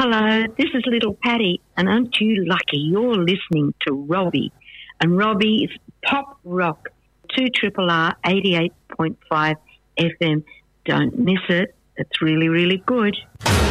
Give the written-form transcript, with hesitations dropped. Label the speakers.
Speaker 1: Hello, this is Little Patty, and aren't you lucky you're listening to Robbie? And Robbie's Pop Rock, 2RRR 88.5 FM. Don't miss it. It's really, really good.